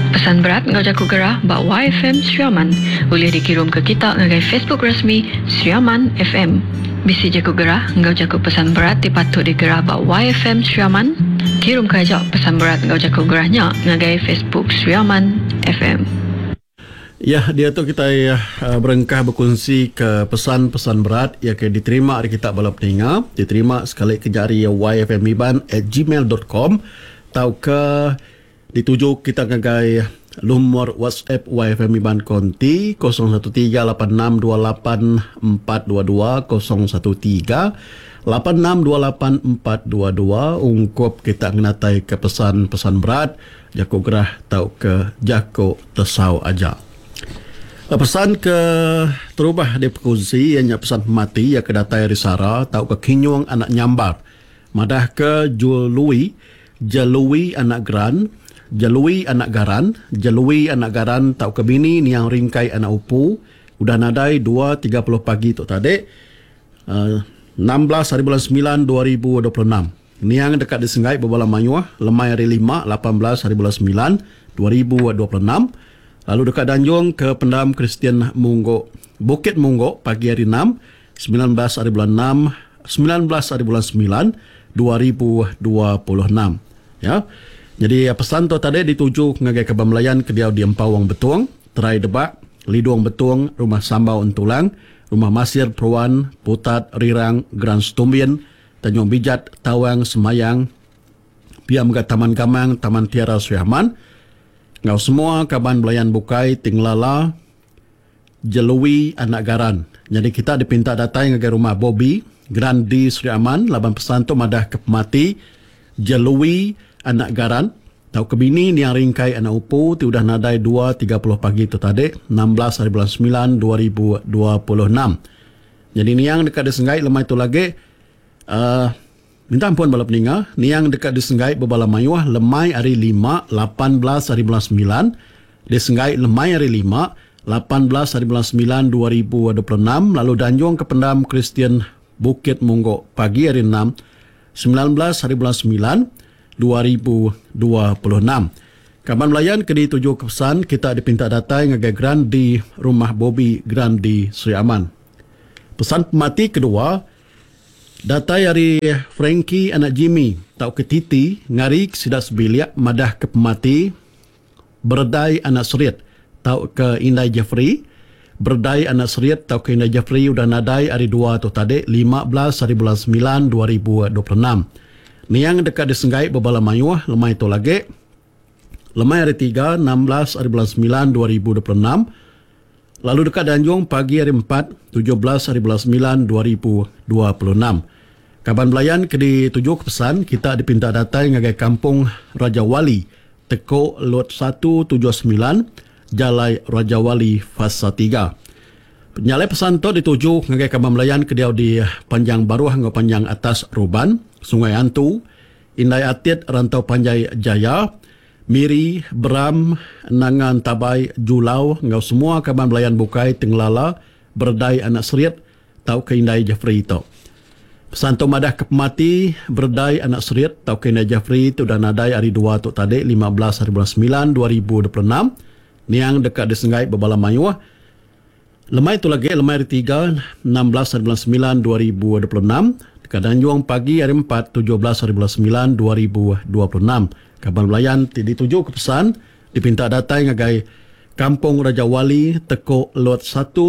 Pesan berat ngau jaku gerah bak YFM Sriaman. Boleh dikirim ke kita ngagai Facebook rasmi Sriaman FM. Bisi jaku gerah ngau jaku pesan berat dipatut digerah bak YFM Sriaman. Kirim ke ajak pesan berat ngau jaku gerahnya ngagai Facebook Sriaman FM. Ya, dia tu kita berengkah berkongsi ke pesan-pesan berat yang diterima dari kita balap telinga, diterima sekali ke jari yfmiban@gmail.com atau ke dituju kita ngagai nomor WhatsApp YFM Iban Konti 0138628422 0138628422 ungkup kita ngenatai ke pesan-pesan berat jako gerah tau ke jako tesau aja. Pesan ke terubah di perkongsi ianya pesan mati yang kedatai risara tau ke kinyuang anak nyambar madah ke jalui anak geran Jalui anak garan tau ke bini ni yang ringkai anak upu udah nadai 2.30 pagi tu tadi 16 hari bulan 9 2026 ni yang dekat di Sengai Bebala Manyuah lemai hari 5 18 hari bulan 9 2026 lalu dekat Danjung ke Pendam Kristian Munggo Bukit Munggo pagi hari 6 19 hari bulan 6 19 hari bulan 9 2026 ya. Jadi pesan tu tadi dituju ngagai ke Bamlayan ke dia di Empawang Betuang, Terai Debak, Liduang Betuang, Rumah Sambau Untulang, Rumah Masir Perwan, Putat Rirang, Gran Stumbian, Tanjung Bijat, Tawang Semayang, Piam ke Taman Gamang, Taman Tiara Sriaman. Ngau semua kaban Belayan Bukai, Tinglala, Jelui Anak Garan. Jadi kita dipinta datai ngagai rumah Bobby, Grandi Sriaman, laban pesan tu madah ke pemati, Jelui Anak Garan, tau kebini ni yang ringkai anak upu, ti udah nadai 2.30 pagi tu tadi, 16 hari bulan 9 2026. Jadi ni yang dekat di Sengai lemai tu lagi, minta ampun balap ninga, ni yang dekat di Sengai Bebala Mayuah lemai hari 5 18 hari bulan 9, di Sengai lemai hari 5 18 hari bulan 9 2026, lalu Danjung ke Pendam Kristian Bukit Munggo pagi hari 6 19 hari bulan 9 2026. Kaban Melayan ke dituju ke pesan kita dipinta datai ngagai Grand di rumah Bobby Grandi Sri Aman. Pesan pemati kedua datai dari Frankie anak Jimmy tau ke Titi ngarik sidak sebiliak madah ke pemati berdai anak Seriat tau ke Indai Jeffrey berdai anak Seriat tau ke Indai Jeffrey udah nadai hari 2 tu tadi 15 hari bulan 9 2026. Ni yang dekat di Sengai Bebala Mayuah lemai tu lagi lemai hari 3 16 hari bulan 9 2026 lalu dekat Danjung pagi hari 4 17 hari bulan 9 2026. Kaban Belayan ke dituju ke pesan kita dipinta datai ngagai Kampung Raja Wali Teko Lot 179 Jalai Raja Wali Fasa 3. Penyalai pesan tu dituju ngagai Kaban Belayan ke dia di Panjang Baruah ngau Panjang Atas Ruban Sungai Antu, Indai Atit, Rantau Panjai Jaya, Miri, Beram, Nangan Tabai, Julau, ngau semua kaban Belayan Bukai, Tinglala, Berdai Anak Seriat, tau ke Indai Jafri itu. Pesan tu madah ke pemati, Berdai Anak Seriat, tau ke Indai Jafri itu dan nadai hari 2 tu tadi, 15 hari bulan 9, 2026. Ni yang dekat di Sengai Bebala Mayuah. Lemai tu lagi, lemai hari 3, 16 hari bulan 9, 2026. Danjung pagi hari 4, 17 hari bulan 9, 2026. Kaban Belayan dituju ke pesan, dipinta datai ngagai Kampung Raja Wali, Teko Lot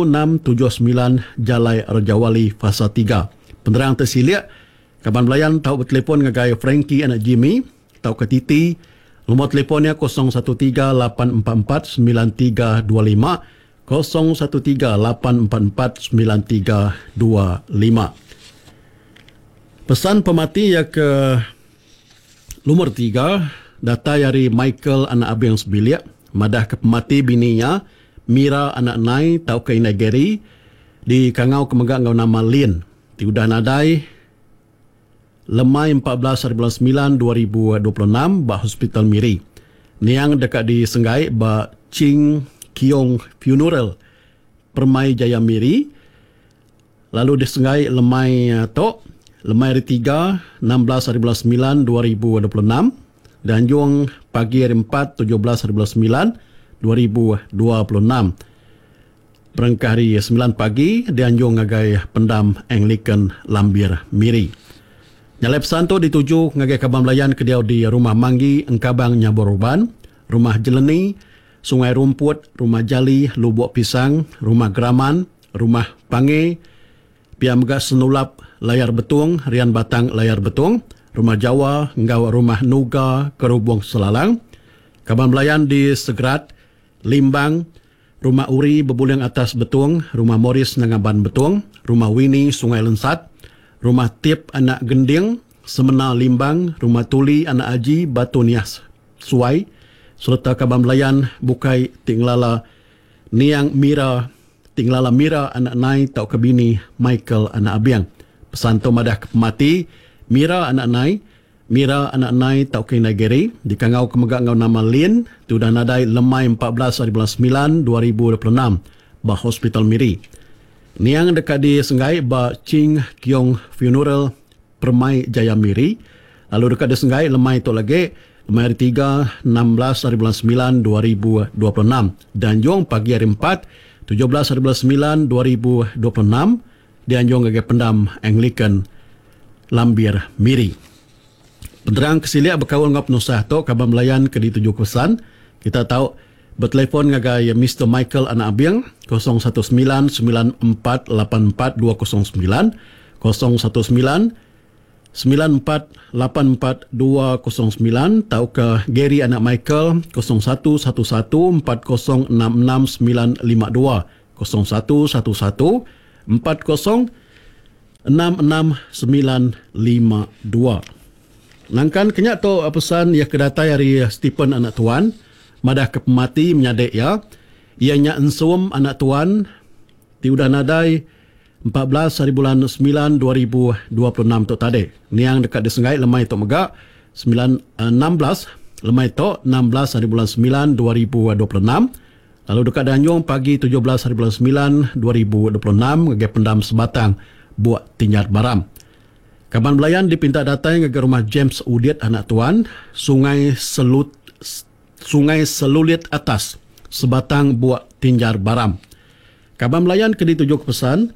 1679, Jalai Raja Wali, Fasa 3. Penerang tersilia, Kaban Belayan tahu bertelefon ngagai Frankie anak Jimmy, tahu ke Titi, nombor telefonnya 0138449325, 0138449325. Pesan pemati yang ke nomor 3 data dari Michael anak Abang Sebiliak madah ke pemati bininya Mira anak Nai tau ke Inai Geri di Kangau Kemegak ngau nama Lin di udah nadai lemai 14 hari bulan 9 2026 ba Hospital Miri ni yang dekat di Sengai ba Ching Kiong Funeral Permai Jaya Miri lalu di Sengai lemai tok lemai hari 3, 16 hari bulan 9, 2026. dan Anjung pagi hari 4 17/9 2026. Berangkat hari 9 pagi di Anjung ngagai pendam Anglican Lambir Miri. Nyalai pesan tu dituju ngagai Kabang Melayan ke di Rumah Manggi, Engkabang, Nyaboruban, Rumah Jeleni, Sungai Rumput, Rumah Jali, Lubuk Pisang, Rumah Geraman, Rumah Pange, Piamga Senulap, Layar Betung, Rian Batang, Layar Betung, Rumah Jawa, Ngau Rumah Nuga, Kerubung Selalang, Kabang Melayan di Segrat, Limbang, Rumah Uri, Bebulang Atas Betung, Rumah Moris, Nangaban Betung, Rumah Winnie, Sungai Lensat, Rumah Tip, Anak Gending, Semena Limbang, Rumah Tuli, Anak Aji, Batu Nias, Suai, serta Kabang Melayan, Bukai, Tinglala, Niang Mira, Tinglala Mira, Anak Nai, Tau Kebini, Michael, Anak Abiang. Pesan tu madah mati, Mira, Anak Nai, Mira, Anak Nai, Tau Kinageri, di Kangau Kemegak Ngau Nama Lin, tu dah nadai lemai 14 hari bulan 9, 2026, bah Hospital Miri. Niang dekat di Senggai, bah Ching Kiong Funeral, Permai Jaya Miri. Lalu dekat di Senggai, lemai tu lagi, lemai hari 3, 16 hari bulan 9, 2026. Dan Jong pagi hari 4, 17 hari bulan 9, 2026, di Anjung Gagak Pendam Anglican Lambir Miri. Penterang kesiliak berkawal ngap nusah tu Kabang Melayan ke dituju kesan. Kita tahu bertelefon ngagai Mr. Michael Anak Abiang 019-9484-209 019-9484-209 tau ke Gary Anak Michael 0111-4066-952 0111-4066-952. Nangkan kenyak tu pesan ia kedatai hari Stephen anak tuan madah ke pemati menyadek ya ianya ensum anak tuan tiudah nadai 14 hari bulan 9 2026 tu tadi niang dekat di Senggai lemai tu megak 16 lemai tu 16 hari bulan 9 2026 lalu dekat Danjung pagi 17 hari bulan 9 2026 ngagai pendam sebatang buat Tinjar Baram. Kabang Melayan dipinta datang ke rumah James Udit anak tuan, Sungai Selulit Atas, sebatang buat Tinjar Baram. Kabang Melayan ke dituju ke pesan.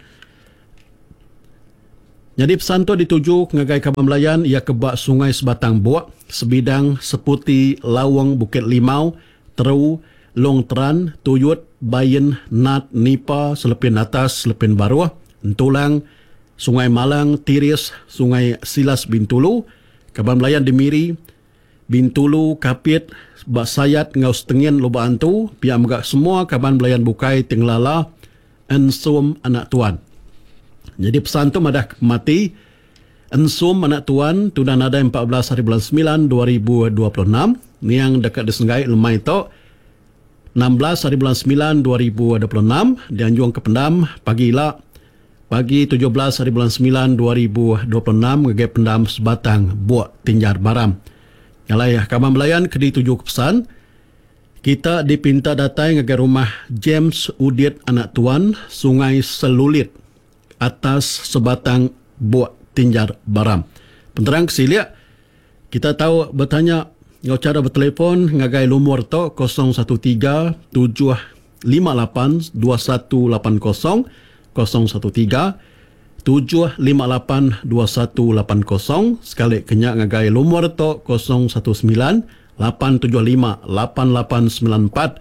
Jadi pesan tu dituju ngagai Kabang Melayan ia kebak Sungai Sebatang Buak, Sebidang, Seputi, Lawang, Bukit Limau, Teru, Long Teran, Tuyut, Bayin, Nat, Nipa, Selepin Atas, Selepin Baruah, Entulang, Sungai Malang, Tiris, Sungai Silas Bintulu, Kabang Melayan di Miri, Bintulu, Kapit, Bak Sayat, Ngau Setengin, Loba Antu, pihak megak semua Kabang Melayan Bukai, Tinglala, Ensum anak tuan. Jadi pesan tu madah mati, Ensum anak tuan, tu dah ada 14 hari bulan 9, 2026, ni yang dekat di Senggai, lemai tu, 16 hari bulan 9, 2026, di Anjung ke Pendam, pagi 17 hari bulan 9 2026 ngagai pendam sebatang buat Tinjar Baram. Yalai Kabang Melayan ke dituju ke pesan. Kita dipinta datang ngagai rumah James Udit anak tuan Sungai Selulit Atas sebatang buat Tinjar Baram. Penterang kesiliak kita tahu bertanya ngau cara bertelefon ngagai lumur to 013 758 2180 013-758-2180 sekali kenyak ngagai lumur to 019-875-8894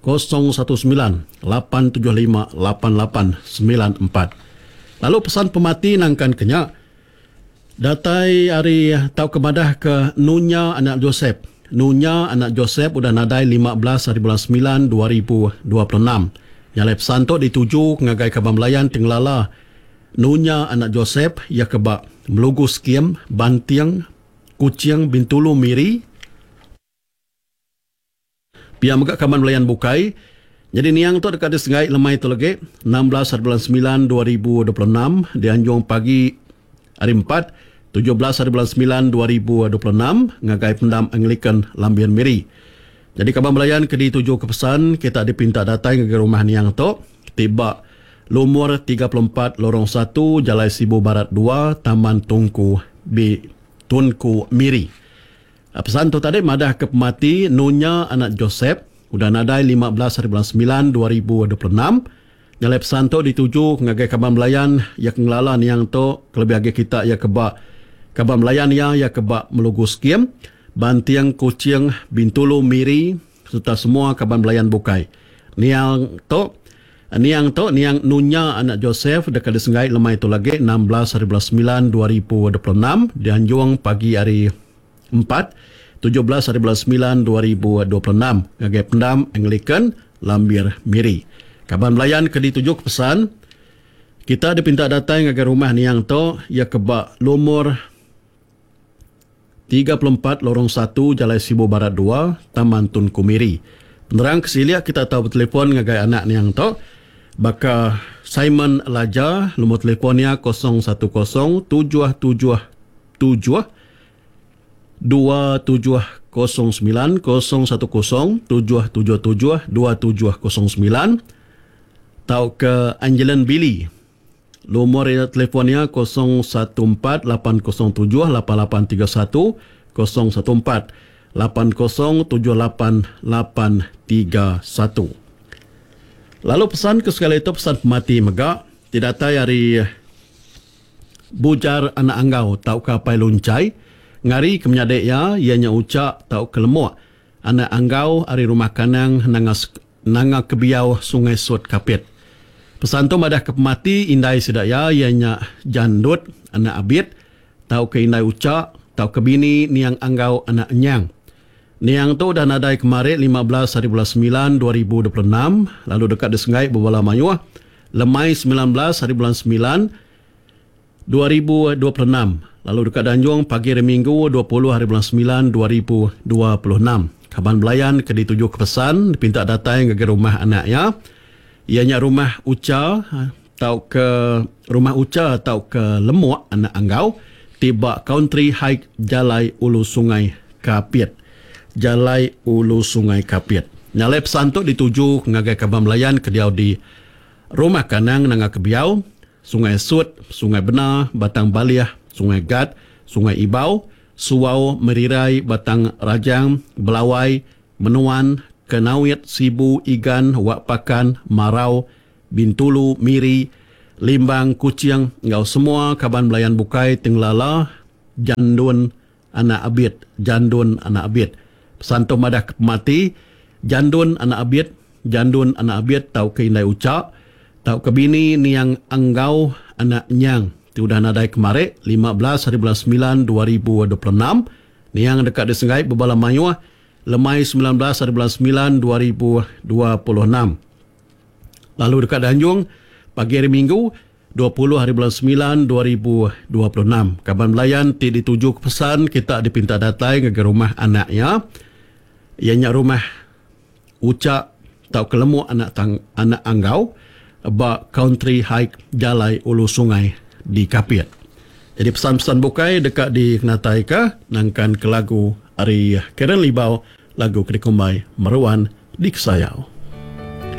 019-875-8894. Lalu pesan pemati nangkan kenyak datai hari tau kemadah ke Nunya anak Joseph. Nunya anak Joseph udah nadai 15 hari bulan 9 2026. Nyalai pesan tu dituju ngagai Kabang Melayan Tinglala Nunya anak Joseph ia kebak Melugu Skiem Bantiang Kucing Bintulu Miri pihak megak Kabang Melayan Bukai. Jadi niang tu dekat di Senggai lemai tu lagi 16 hari bulan 9 2026 di Anjung pagi hari 4 17 hari bulan 9 2026 ngagai pendam Anglican Lambian Miri. Jadi Kabang Melayan ke dituju ke pesan kita dipinta datang ke rumah niang tu tiba lumur 34 lorong 1 Jalai Sibu Barat 2 Taman Tunku Miri. Pesan tu tadi madah ke pemati Nunya anak Joseph udah nadai 15 hari bulan 9 2026. Nyalai pesan tu dituju ngagai kabar melayan ya ngelalan yang tu kelebih agi kita ya kebak kabar melayan ya kebak melugus skim Bantiang Kucing Bintulu Miri serta semua kabar melayan bukai. Niang Nunya anak Joseph dekat disenggai lemai itu lagi 16 hari bulan 9 2026 di Anjung pagi hari 4 17 hari bulan 9 2026 ngagai pendam Anglican Lambir Miri. Kabar melayan ke dituju pesan kita dipinta datang ngagai rumah niang to ya kebak lumur 34 lorong 1 Jalai Sibu Barat 2 Taman Tunku Miri. Penerang kesiliak kita tahu telefon ngagai anak niang to baka Simon Laja lumur telefonnya 010 777 2709 010 777 2709 tau ke Angelan Billy. Nomor telefonnya 014 807 8831 014 8078 831. Lalu pesan ke sekali itu pesan pemati megak tidak tahu hari bujar anak anggau tau ke pai luncai ngari kemenyadek ya ianya ucak tau ke lemuk anak anggau hari rumah kanang nanga kebiau Sungai Sut Kapit. Pesan tu madah ke pemati indai sedaya ianya jandut anak abid tau ke indai ucak tau ke bini niang anggau anak nyang. Niang tu dah nadai kemarin 15 hari bulan 9 2026 lalu dekat disenggai berbala mayuah lemai 19 hari bulan 9 2026 lalu dekat Danjung pagi hari Minggu 20 hari bulan 9 2026. Kaban belayan ke dituju ke pesan dipinta datang ke rumah anaknya ianya rumah Uca tau ke rumah Uca tau ke Lemuk anak anggau tiba Country Hike Jalai Ulu Sungai Kapit. Jalai Ulu Sungai Kapit. Nyalai pesan tu dituju ngagai kaban belayan ke diau di rumah kanang nanga kebiau Sungai Sut, Sungai Benar, Batang Baliah, Sungai Gad, Sungai Ibau, Suau, Merirai, Batang Rajang, Belawai, Menuan, Kenawit, Sibu, Igan, Wak Pakan, Marau, Bintulu, Miri, Limbang, Kucing, ngau semua kaban belayan bukai Tenglala, Jandun, anak abid, Jandun, anak abid. Pesan tu madah mati, Jandun, anak abid, tau ke indai ucak, tau ke bini niang anggau, anak nyang. Sudah nadai kemarin 15 hari bulan 9 2026 niang dekat disenggai berbala mayuah lemai 19 hari bulan 9 2026 lalu dekat Danjung pagi hari Minggu 20 hari bulan 9 2026. Kaban melayan ti dituju ke pesan kita dipinta datang ke rumah anaknya ianya rumah ucak tau ke Lemuk anak anggau ba Country Hike Jalai Ulu Sungai di Kapit. Jadi pesan-pesan bukai dekat di Kenataika nangkan ke lagu Ari Keren Libau lagu Kedikumbai Meruan di Kesayau.